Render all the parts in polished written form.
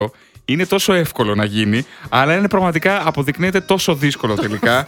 είναι τόσο εύκολο να γίνει, αλλά είναι πραγματικά αποδεικνύεται τόσο δύσκολο τελικά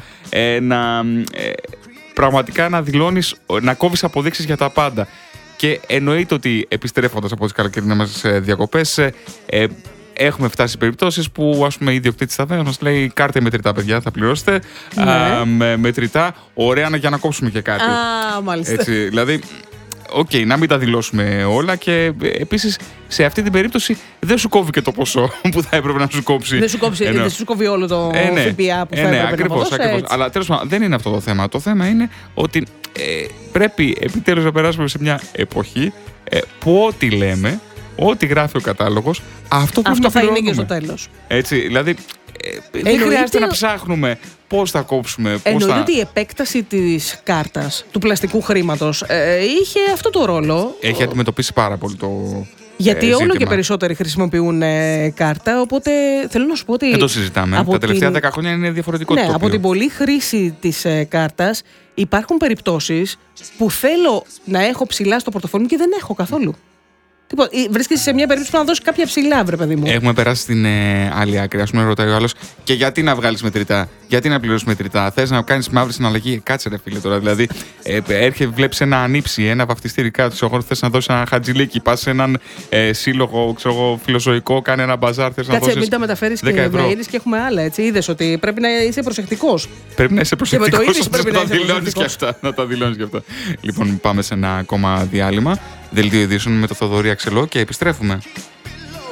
πραγματικά να δηλώνεις, να κόβεις αποδείξεις για τα πάντα. Και εννοείται ότι επιστρέφοντας από τις καλοκαιρινές μας διακοπές, έχουμε φτάσει σε περιπτώσεις που, ας πούμε, η ιδιοκτήτης ταβέρνας μας λέει: κάρτε μετρητά, παιδιά, θα πληρώσετε. Μετρητά, ωραία, για να κόψουμε και κάτι. Μάλιστα. Έτσι, δηλαδή, να μην τα δηλώσουμε όλα, και επίσης σε αυτή την περίπτωση δεν σου κόβει και το ποσό που θα έπρεπε να σου κόψει. Δεν σου κόβει όλο το ΦΠΑ που θα έπρεπε ακριβώς, να δώσει. Αλλά τέλος πάντων δεν είναι αυτό το θέμα. Το θέμα είναι ότι πρέπει επιτέλους να περάσουμε σε μια εποχή που ό,τι λέμε, ό,τι γράφει ο κατάλογος, αυτό θα είναι και στο τέλος. Έτσι, δηλαδή δεν χρειάζεται να ψάχνουμε πώς θα κόψουμε. Εννοείται ότι η επέκταση της κάρτας, του πλαστικού χρήματος, είχε αυτό το ρόλο. Έχει αντιμετωπίσει πάρα πολύ το γιατί ζήτημα. όλο και περισσότεροι χρησιμοποιούν κάρτα, οπότε θέλω να σου πω ότι... Δεν το συζητάμε. Τα τελευταία 10 χρόνια είναι διαφορετικό το τοπίο. Από την πολλή χρήση της κάρτας υπάρχουν περιπτώσεις που θέλω να έχω ψηλά στο πορτοφόλι μου και δεν έχω καθόλου. Βρίσκεσαι σε μια περίπτωση που να δώσει κάποια ψηλά, βρε παιδί μου. Έχουμε περάσει στην άλλη άκρη. Ας πούμε, ρωτάει ο άλλος: και γιατί να βγάλεις μετρητά, γιατί να πληρώσεις μετρητά, θες να κάνεις μαύρη συναλλαγή? Κάτσε, ρε φίλε, τώρα. Δηλαδή, βλέπεις ένα ανήψι, ένα βαφτιστήρι κάτω, θες να δώσεις ένα χατζηλίκι, πας σε έναν σύλλογο, φιλοζωικό, κάνει ένα μπαζάρ, θες να δώσεις. Κάτσε, μην τα μεταφέρεις και mails και έχουμε άλλα. Έτσι. Είδες ότι πρέπει να είσαι προσεκτικός. Πρέπει να είσαι προσεκτικός. Και με το είδες πρέπει να τα δηλώνεις και αυτά. Λοιπόν, πάμε σε ένα ακόμα διάλειμμα. Δελτίο ειδήσεων με το Θοδωρή Αξελό και επιστρέφουμε.